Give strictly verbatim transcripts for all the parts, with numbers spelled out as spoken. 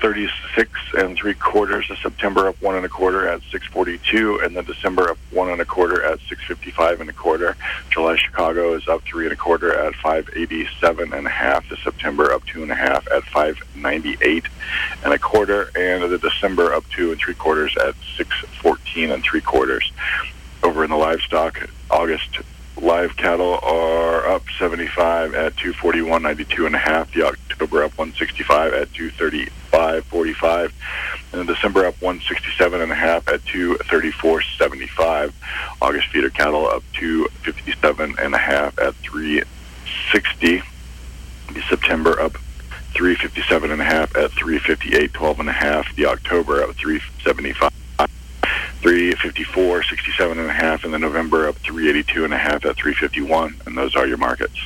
thirty-six and three quarters. The September up one and a quarter at six forty-two, and the December up one and a quarter at six fifty-five and a quarter. July Chicago is up three and a quarter at five eighty-seven and a half. The September up two and a half at five ninety-eight and a quarter, and the December up two and three quarters at six fourteen and three quarters. Over in the livestock, August live cattle are up seventy-five at two forty-one ninety-two and a half. The October up one sixty-five at two thirty-five forty-five, and the December up one sixty-seven and a half at two thirty-four seventy-five. August feeder cattle up two fifty-seven and a half at three sixty. The September up three fifty-seven and a half at three fifty-eight twelve and a half. The October up three seventy-five. three fifty-four sixty-seven and a half, and the November up three eighty-two and a half at three fifty-one, and those are your markets.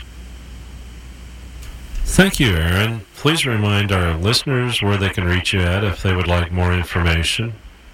Thank you, Aaron. Please remind our listeners where they can reach you at if they would like more information.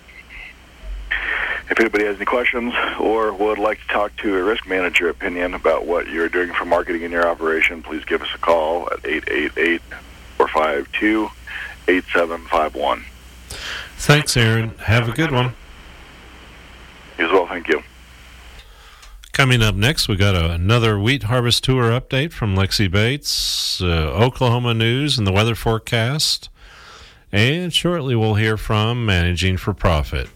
If anybody has any questions or would like to talk to a risk manager opinion about what you're doing for marketing in your operation, please give us a call at eight eight eight, four five two, eight seven five one. Thanks, Aaron. Have a good one. You as well, thank you. Coming up next, we got a, another wheat harvest tour update from Lexi Bates, uh, Oklahoma news and the weather forecast, and shortly we'll hear from Managing for Profit.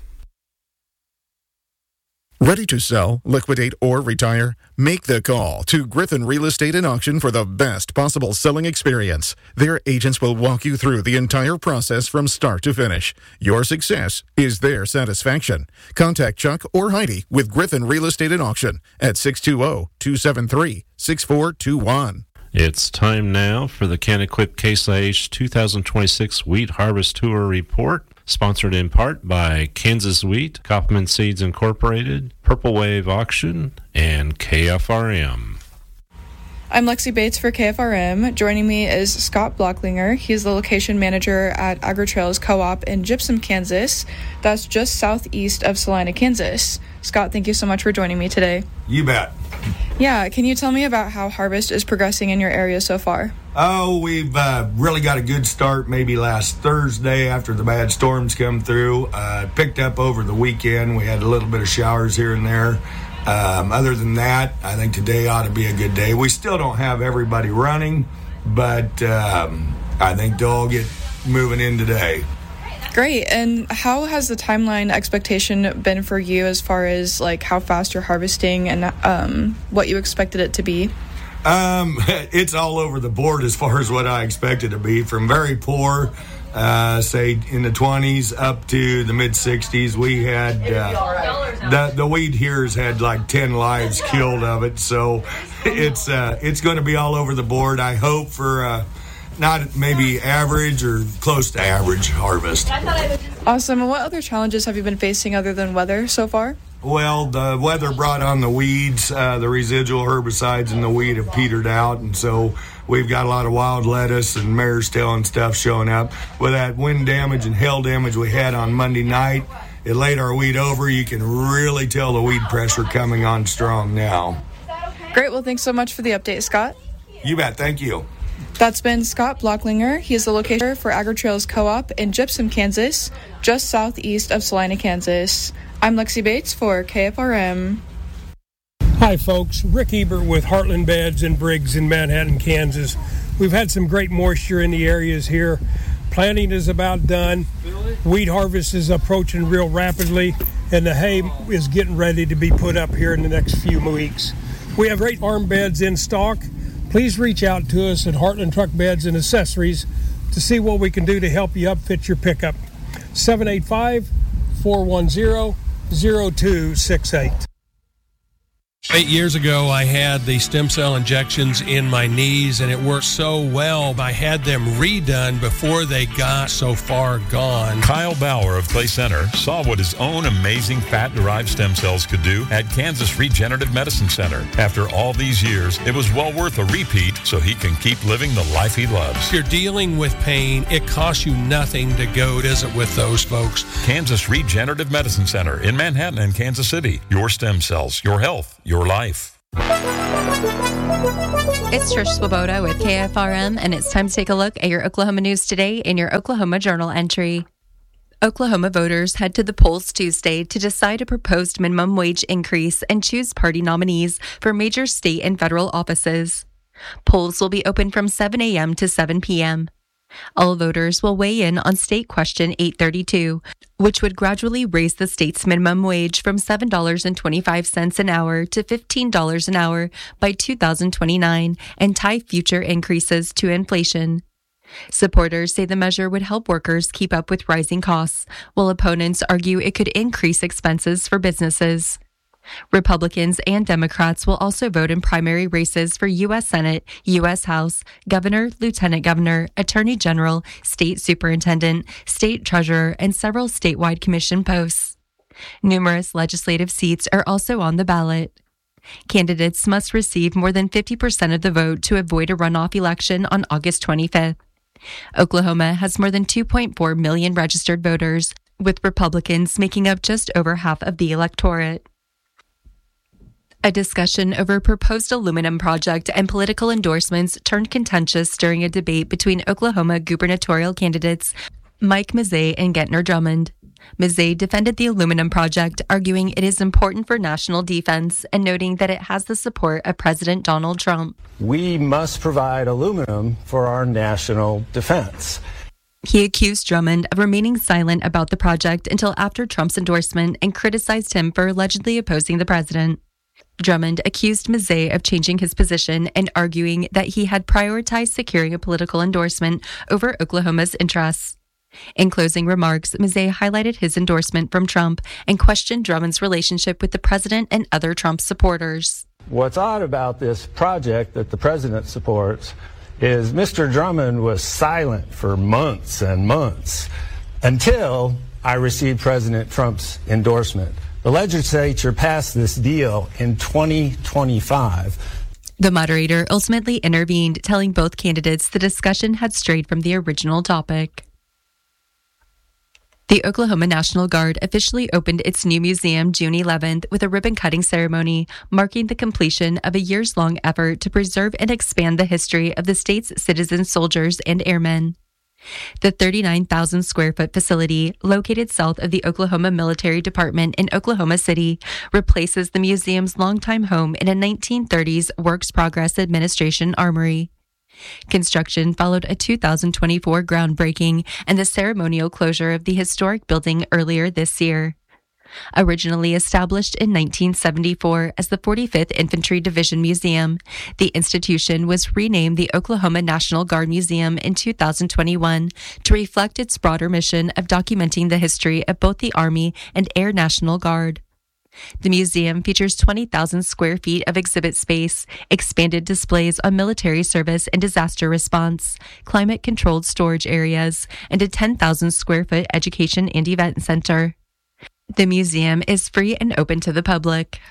Ready to sell, liquidate, or retire? Make the call to Griffin Real Estate and Auction for the best possible selling experience. Their agents will walk you through the entire process from start to finish. Your success is their satisfaction. Contact Chuck or Heidi with Griffin Real Estate and Auction at six two zero, two seven three, six four two one. It's time now for the Can-Equip Case I H two thousand twenty-six Wheat Harvest Tour Report, sponsored in part by Kansas Wheat, Kaufman Seeds Incorporated, Purple Wave Auction, and K F R M. I'm Lexi Bates for K F R M. Joining me is Scott Blocklinger. He's the location manager at AgriTrails Co-op in Gypsum, Kansas. That's just southeast of Salina, Kansas. Scott, thank you so much for joining me today. You bet. Yeah, can you tell me about how harvest is progressing in your area so far? Oh, we've uh, really got a good start maybe last Thursday after the bad storms come through. Uh, picked up over the weekend. We had a little bit of showers here and there. Um, other than that, I think today ought to be a good day. We still don't have everybody running, but um, I think they'll all get moving in today. Great. And how has the timeline expectation been for you as far as like how fast you're harvesting and um, what you expected it to be? Um, it's all over the board as far as what I expected to be, from very poor, uh, say in the twenties up to the mid sixties. We had uh, the the weed here has had like ten lives killed of it, so it's uh, it's going to be all over the board. I hope for uh, not maybe average or close to average harvest. Awesome. And what other challenges have you been facing other than weather so far? Well, the weather brought on the weeds. Uh, the residual herbicides in the weed have petered out, and so we've got a lot of wild lettuce and mare's tail and stuff showing up. With that wind damage and hail damage we had on Monday night, it laid our wheat over. You can really tell the weed pressure coming on strong now. Great. Well, thanks so much for the update, Scott. You bet. Thank you. That's been Scott Blocklinger. He is the location for AgriTrails Co-op in Gypsum, Kansas, just southeast of Salina, Kansas. I'm Lexi Bates for K F R M. Hi, folks. Rick Ebert with Heartland Beds and Briggs in Manhattan, Kansas. We've had some great moisture in the areas here. Planting is about done. Wheat harvest is approaching real rapidly, and the hay is getting ready to be put up here in the next few weeks. We have great farm beds in stock. Please reach out to us at Heartland Truck Beds and Accessories to see what we can do to help you upfit your pickup. seven eight five, four one zero, zero two six eight. Eight years ago, I had the stem cell injections in my knees, and it worked so well. I had them redone before they got so far gone. Kyle Bauer of Clay Center saw what his own amazing fat-derived stem cells could do at Kansas Regenerative Medicine Center. After all these years, it was well worth a repeat so he can keep living the life he loves. If you're dealing with pain, it costs you nothing to go visit with those folks. Kansas Regenerative Medicine Center in Manhattan and Kansas City. Your stem cells, your health, your life. It's Trish Swoboda with K F R M, and it's time to take a look at your Oklahoma news today in your Oklahoma Journal entry. Oklahoma voters head to the polls Tuesday to decide a proposed minimum wage increase and choose party nominees for major state and federal offices. Polls will be open from seven a.m. to seven p.m. All voters will weigh in on State Question eight thirty-two, which would gradually raise the state's minimum wage from seven dollars and twenty-five cents an hour to fifteen dollars an hour by two thousand twenty-nine and tie future increases to inflation. Supporters say the measure would help workers keep up with rising costs, while opponents argue it could increase expenses for businesses. Republicans and Democrats will also vote in primary races for U S Senate, U S House, Governor, Lieutenant Governor, Attorney General, State Superintendent, State Treasurer, and several statewide commission posts. Numerous legislative seats are also on the ballot. Candidates must receive more than fifty percent of the vote to avoid a runoff election on August twenty-fifth. Oklahoma has more than two point four million registered voters, with Republicans making up just over half of the electorate. A discussion over a proposed aluminum project and political endorsements turned contentious during a debate between Oklahoma gubernatorial candidates Mike Mazzei and Gentner Drummond. Mazzei defended the aluminum project, arguing it is important for national defense and noting that it has the support of President Donald Trump. We must provide aluminum for our national defense. He accused Drummond of remaining silent about the project until after Trump's endorsement and criticized him for allegedly opposing the president. Drummond accused Mazzei of changing his position and arguing that he had prioritized securing a political endorsement over Oklahoma's interests. In closing remarks, Mazzei highlighted his endorsement from Trump and questioned Drummond's relationship with the president and other Trump supporters. What's odd about this project that the president supports is Mister Drummond was silent for months and months until I received President Trump's endorsement. The legislature passed this deal in twenty twenty-five. The moderator ultimately intervened, telling both candidates the discussion had strayed from the original topic. The Oklahoma National Guard officially opened its new museum June eleventh with a ribbon-cutting ceremony, marking the completion of a years-long effort to preserve and expand the history of the state's citizen soldiers and airmen. The thirty-nine thousand square foot facility, located south of the Oklahoma Military Department in Oklahoma City, replaces the museum's longtime home in a nineteen thirties Works Progress Administration armory. Construction followed a two thousand twenty-four groundbreaking and the ceremonial closure of the historic building earlier this year. Originally established in nineteen seventy-four as the forty-fifth Infantry Division Museum, the institution was renamed the Oklahoma National Guard Museum in two thousand twenty-one to reflect its broader mission of documenting the history of both the Army and Air National Guard. The museum features twenty thousand square feet of exhibit space, expanded displays on military service and disaster response, climate-controlled storage areas, and a ten thousand square foot education and event center. The museum is free and open to the public.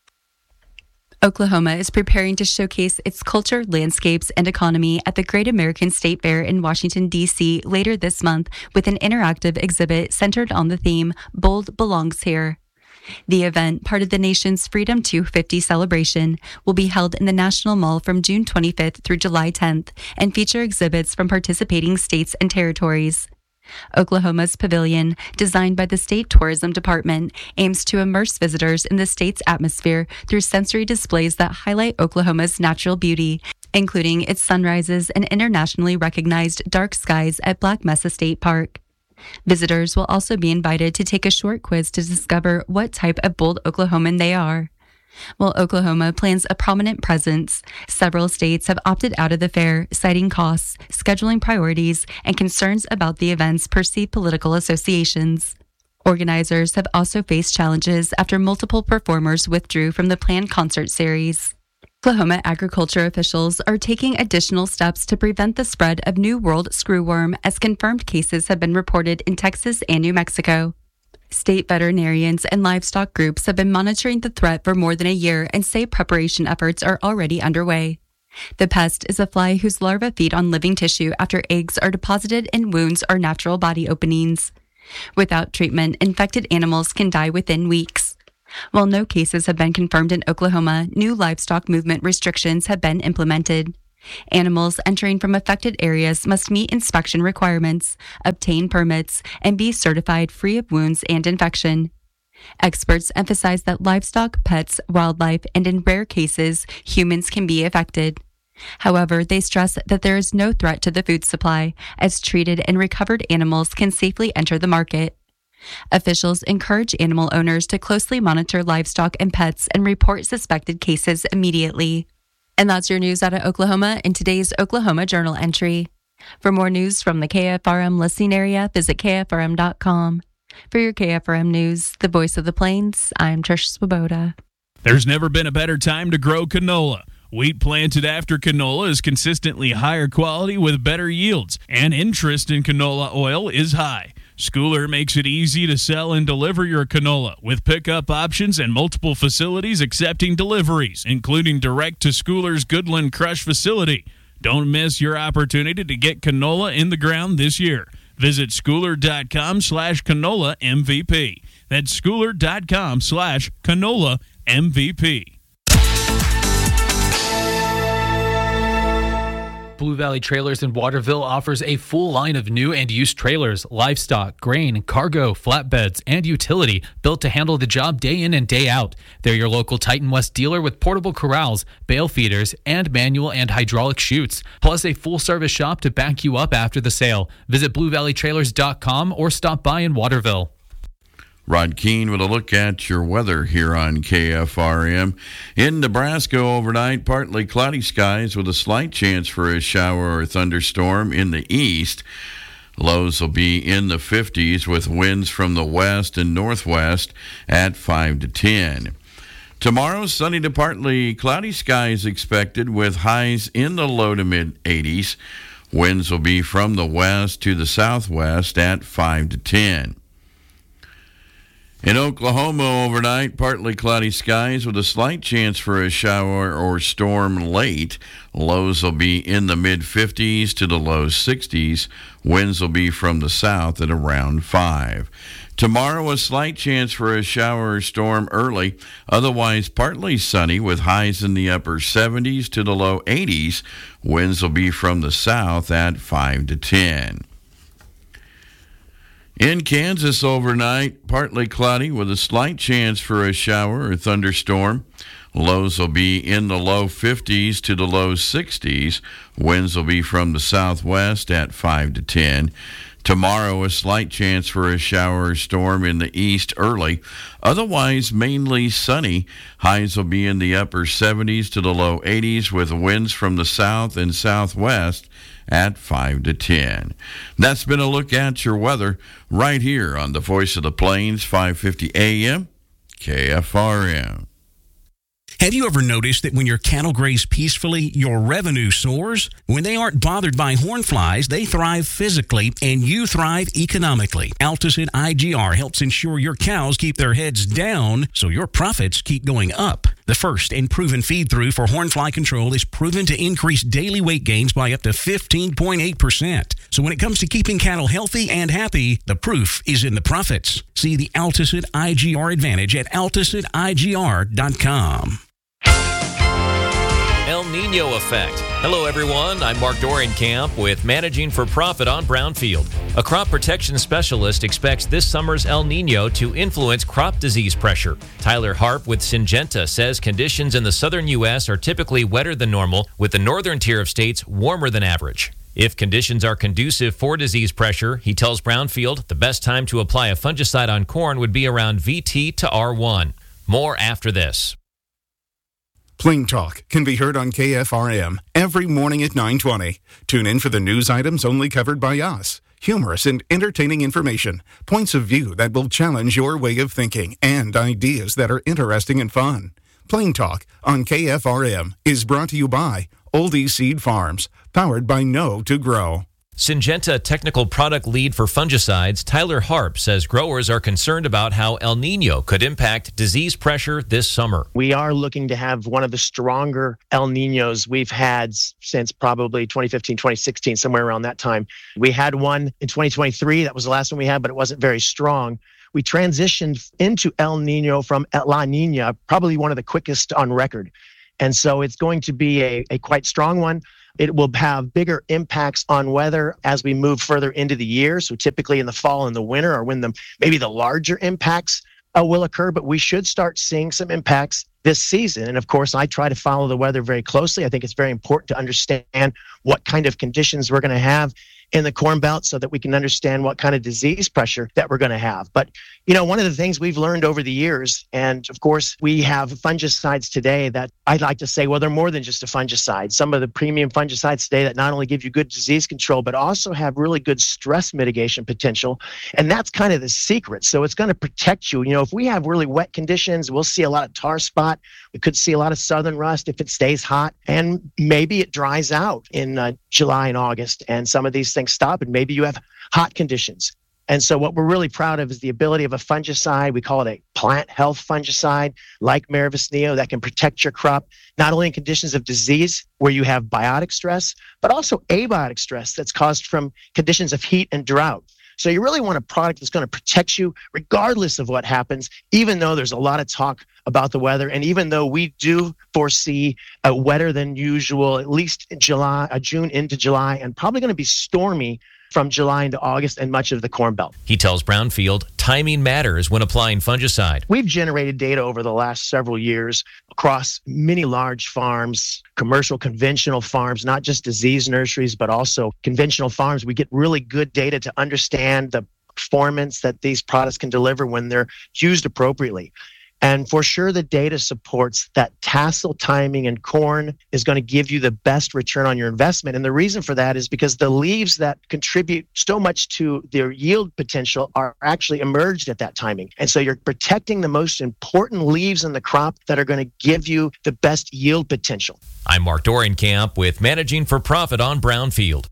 Oklahoma is preparing to showcase its culture, landscapes, and economy at the Great American State Fair in Washington, D C later this month with an interactive exhibit centered on the theme, Bold Belongs Here. The event, part of the nation's Freedom two fifty celebration, will be held in the National Mall from June twenty-fifth through July tenth and feature exhibits from participating states and territories. Oklahoma's pavilion, designed by the State Tourism Department, aims to immerse visitors in the state's atmosphere through sensory displays that highlight Oklahoma's natural beauty, including its sunrises and internationally recognized dark skies at Black Mesa State Park. Visitors will also be invited to take a short quiz to discover what type of bold Oklahoman they are. While Oklahoma plans a prominent presence, several states have opted out of the fair, citing costs, scheduling priorities, and concerns about the event's perceived political associations. Organizers have also faced challenges after multiple performers withdrew from the planned concert series. Oklahoma agriculture officials are taking additional steps to prevent the spread of New World screwworm, as confirmed cases have been reported in Texas and New Mexico. State veterinarians and livestock groups have been monitoring the threat for more than a year and say preparation efforts are already underway. The pest is a fly whose larvae feed on living tissue after eggs are deposited in wounds or natural body openings. Without treatment, infected animals can die within weeks. While no cases have been confirmed in Oklahoma, new livestock movement restrictions have been implemented. Animals entering from affected areas must meet inspection requirements, obtain permits, and be certified free of wounds and infection. Experts emphasize that livestock, pets, wildlife, and in rare cases, humans can be affected. However, they stress that there is no threat to the food supply, as treated and recovered animals can safely enter the market. Officials encourage animal owners to closely monitor livestock and pets and report suspected cases immediately. And that's your news out of Oklahoma in today's Oklahoma Journal entry. For more news from the K F R M listening area, visit K F R M dot com. For your K F R M News, the voice of the Plains, I'm Trish Swoboda. There's never been a better time to grow canola. Wheat planted after canola is consistently higher quality with better yields, and interest in canola oil is high. Schooler makes it easy to sell and deliver your canola with pickup options and multiple facilities accepting deliveries, including direct to Schooler's Goodland Crush facility. Don't miss your opportunity to get canola in the ground this year. Visit schooler.com slash canola MVP. That's schooler.com slash canola MVP. Blue Valley Trailers in Waterville offers a full line of new and used trailers, livestock, grain, cargo, flatbeds, and utility built to handle the job day in and day out. They're your local Titan West dealer with portable corrals, bale feeders, and manual and hydraulic chutes, plus a full-service shop to back you up after the sale. Visit blue valley trailers dot com or stop by in Waterville. Rod Keene with a look at your weather here on K F R M. In Nebraska overnight, partly cloudy skies with a slight chance for a shower or thunderstorm in the east. Lows will be in the fifties with winds from the west and northwest at five to ten. Tomorrow, sunny to partly cloudy skies expected with highs in the low to mid eighties. Winds will be from the west to the southwest at five to ten. In Oklahoma overnight, partly cloudy skies with a slight chance for a shower or storm late. Lows will be in the mid-fifties to the low sixties. Winds will be from the south at around five. Tomorrow, a slight chance for a shower or storm early. Otherwise, partly sunny with highs in the upper seventies to the low eighties. Winds will be from the south at five to ten. In Kansas overnight, partly cloudy with a slight chance for a shower or thunderstorm. Lows will be in the low fifties to the low sixties. Winds will be from the southwest at five to ten. Tomorrow, a slight chance for a shower or storm in the east early. Otherwise, mainly sunny. Highs will be in the upper seventies to the low eighties with winds from the south and southwest at five to ten. That's been a look at your weather right here on the Voice of the Plains, five fifty A M, K F R M. Have you ever noticed that when your cattle graze peacefully, your revenue soars? When they aren't bothered by hornflies, they thrive physically, and you thrive economically. Alticid I G R helps ensure your cows keep their heads down so your profits keep going up. The first and proven feed-through for hornfly control is proven to increase daily weight gains by up to fifteen point eight percent. So when it comes to keeping cattle healthy and happy, the proof is in the profits. See the Alticid I G R advantage at alticid I G R dot com. El Nino Effect. Hello, everyone. I'm Mark Dorenkamp with Managing for Profit on Brownfield. A crop protection specialist expects this summer's El Nino to influence crop disease pressure. Tyler Harp with Syngenta says conditions in the southern U S are typically wetter than normal, with the northern tier of states warmer than average. If conditions are conducive for disease pressure, he tells Brownfield the best time to apply a fungicide on corn would be around V T to R one. More after this. Plain Talk can be heard on K F R M every morning at nine twenty. Tune in for the news items only covered by us. Humorous and entertaining information, points of view that will challenge your way of thinking, and ideas that are interesting and fun. Plain Talk on K F R M is brought to you by Oldie Seed Farms, powered by Know to Grow. Syngenta technical product lead for fungicides, Tyler Harp, says growers are concerned about how El Nino could impact disease pressure this summer. We are looking to have one of the stronger El Ninos we've had since probably twenty fifteen, twenty sixteen, somewhere around that time. We had one in twenty twenty-three. That was the last one we had, but it wasn't very strong. We transitioned into El Nino from La Nina, probably one of the quickest on record. And so it's going to be a, a quite strong one. It will have bigger impacts on weather as we move further into the year. So typically in the fall and the winter are when the maybe the larger impacts uh, will occur, but we should start seeing some impacts this season. And of course, I try to follow the weather very closely. I think it's very important to understand what kind of conditions we're going to have in the Corn Belt so that we can understand what kind of disease pressure that we're going to have. But, you know, one of the things we've learned over the years, and of course, we have fungicides today that I'd like to say, well, they're more than just a fungicide. Some of the premium fungicides today that not only give you good disease control, but also have really good stress mitigation potential. And that's kind of the secret. So it's going to protect you. You know, if we have really wet conditions, we'll see a lot of tar spot. We could see a lot of southern rust if it stays hot, and maybe it dries out in uh, July and August, and some of these things stop, and maybe you have hot conditions. And so what we're really proud of is the ability of a fungicide. We call it a plant health fungicide like Maravus Neo that can protect your crop, not only in conditions of disease where you have biotic stress, but also abiotic stress that's caused from conditions of heat and drought. So you really want a product that's going to protect you regardless of what happens, even though there's a lot of talk about the weather. And even though we do foresee a wetter than usual, at least in July, uh, June into July, and probably going to be stormy from July into August and much of the Corn Belt. He tells Brownfield timing matters when applying fungicide. We've generated data over the last several years across many large farms, commercial, conventional farms, not just disease nurseries, but also conventional farms. We get really good data to understand the performance that these products can deliver when they're used appropriately. And for sure, the data supports that tassel timing in corn is going to give you the best return on your investment. And the reason for that is because the leaves that contribute so much to their yield potential are actually emerged at that timing. And so you're protecting the most important leaves in the crop that are going to give you the best yield potential. I'm Mark Dorenkamp with Managing for Profit on Brownfield.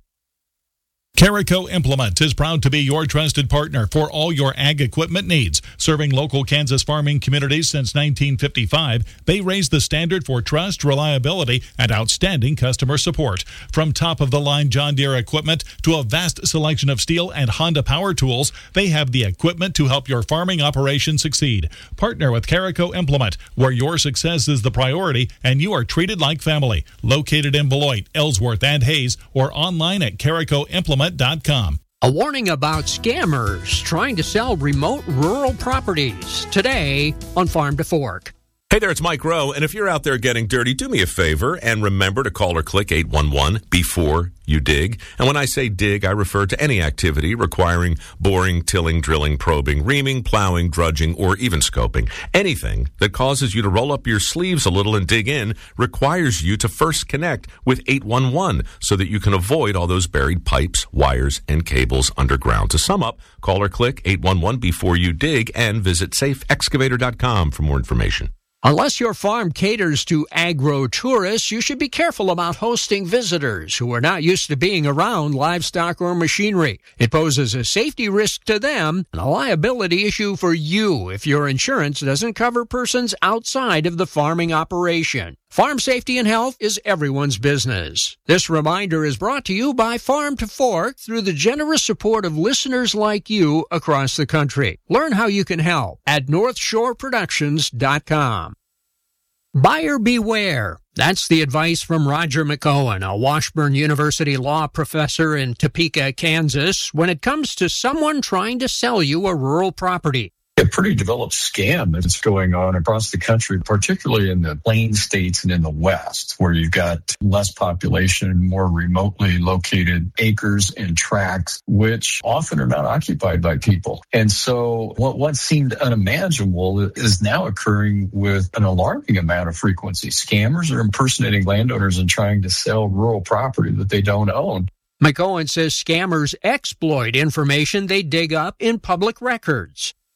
Carico Implement is proud to be your trusted partner for all your ag equipment needs. Serving local Kansas farming communities since nineteen fifty-five, they raised the standard for trust, reliability, and outstanding customer support. From top-of-the-line John Deere equipment to a vast selection of Steel and Honda power tools, they have the equipment to help your farming operation succeed. Partner with Carico Implement, where your success is the priority and you are treated like family. Located in Beloit, Ellsworth, and Hayes, or online at carico implement dot com. A warning about scammers trying to sell remote rural properties today on Farm to Fork. Hey there, it's Mike Rowe, and if you're out there getting dirty, do me a favor and remember to call or click eight one one before you dig. And when I say dig, I refer to any activity requiring boring, tilling, drilling, probing, reaming, plowing, drudging, or even scoping. Anything that causes you to roll up your sleeves a little and dig in requires you to first connect with eight one one so that you can avoid all those buried pipes, wires, and cables underground. To sum up, call or click eight one one before you dig and visit safe excavator dot com for more information. Unless your farm caters to agro-tourists, you should be careful about hosting visitors who are not used to being around livestock or machinery. It poses a safety risk to them and a liability issue for you if your insurance doesn't cover persons outside of the farming operation. Farm safety and health is everyone's business. This reminder is brought to you by Farm to Fork through the generous support of listeners like you across the country. Learn how you can help at north shore productions dot com. Buyer beware. That's the advice from Roger McCohen, a Washburn University law professor in Topeka, Kansas, when it comes to someone trying to sell you a rural property. A pretty developed scam that's going on across the country, particularly in the plain states and in the West, where you've got less population, more remotely located acres and tracts, which often are not occupied by people. And so what once seemed unimaginable is now occurring with an alarming amount of frequency. Scammers are impersonating landowners and trying to sell rural property that they don't own. McCohen says scammers exploit information they dig up in public records.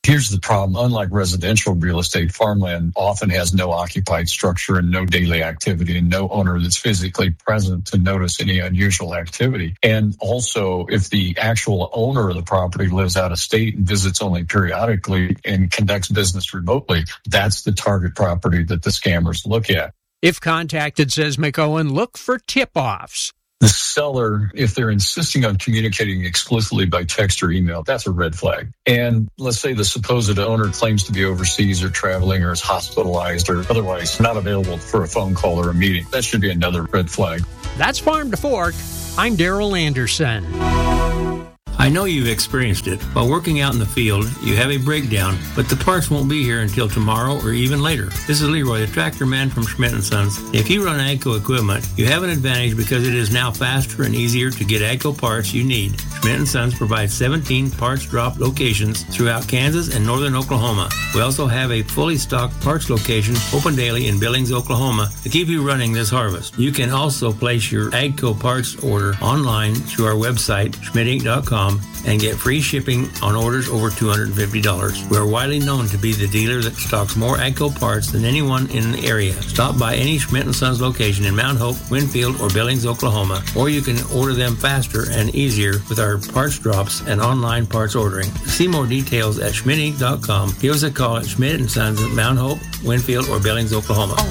Here's the problem. Unlike residential real estate, farmland often has no occupied structure and no daily activity and no owner that's physically present to notice any unusual activity. And also, if the actual owner of the property lives out of state and visits only periodically and conducts business remotely, that's the target property that the scammers look at. If contacted, says McOwen, look for tip-offs. The seller, if they're insisting on communicating explicitly by text or email, that's a red flag. And let's say the supposed owner claims to be overseas or traveling or is hospitalized or otherwise not available for a phone call or a meeting. That should be another red flag. That's Farm to Fork. I'm Daryl Anderson. I know you've experienced it. While working out in the field, you have a breakdown, but the parts won't be here until tomorrow or even later. This is Leroy, the tractor man from Schmidt and Sons. If you run AGCO equipment, you have an advantage because it is now faster and easier to get AGCO parts you need. Schmidt and Sons provides seventeen parts drop locations throughout Kansas and northern Oklahoma. We also have a fully stocked parts location open daily in Billings, Oklahoma to keep you running this harvest. You can also place your AGCO parts order online through our website, schmidt inc dot com, and get free shipping on orders over two hundred fifty dollars. We are widely known to be the dealer that stocks more AGCO parts than anyone in the area. Stop by any Schmidt and Sons location in Mount Hope, Winfield, or Billings, Oklahoma, or you can order them faster and easier with our parts drops and online parts ordering. See more details at schmidt inc dot com. Give us a call at Schmidt and Sons at Mount Hope, Winfield, or Billings, Oklahoma.